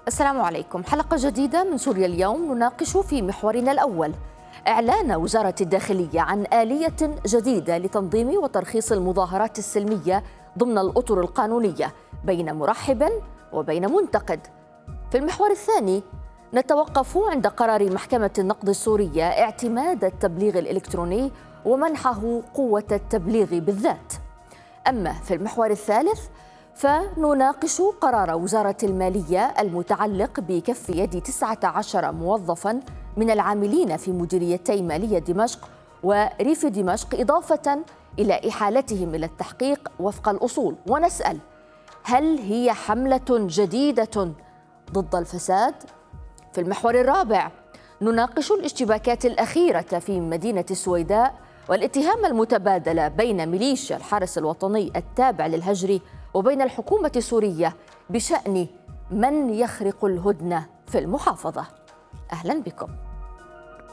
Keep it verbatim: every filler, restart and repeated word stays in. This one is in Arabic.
السلام عليكم. حلقة جديدة من سوريا اليوم نناقش في محورنا الأول إعلان وزارة الداخلية عن آلية جديدة لتنظيم وترخيص المظاهرات السلمية ضمن الأطر القانونية بين مرحب وبين منتقد. في المحور الثاني نتوقف عند قرار محكمة النقض السورية اعتماد التبليغ الإلكتروني ومنحه قوة التبليغ بالذات. أما في المحور الثالث فنناقش قرار وزارة المالية المتعلق بكف يد تسعة عشر موظفاً من العاملين في مديريتي مالية دمشق وريف دمشق، إضافة إلى إحالتهم إلى التحقيق وفق الأصول. ونسأل: هل هي حملة جديدة ضد الفساد؟ في المحور الرابع نناقش الاشتباكات الأخيرة في مدينة السويداء والاتهام المتبادل بين ميليشيا الحرس الوطني التابع للهجري وبين الحكومة السورية بشأن من يخرق الهدنة في المحافظة. أهلا بكم.